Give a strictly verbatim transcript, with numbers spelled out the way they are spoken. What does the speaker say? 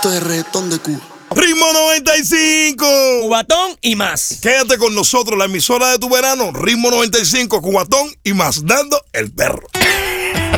Esto es reggaetón de Cuba. Ritmo noventa y cinco. Cubatón y más. Quédate con nosotros, la emisora de tu verano. Ritmo noventa y cinco, Cubatón y más, dando el perro.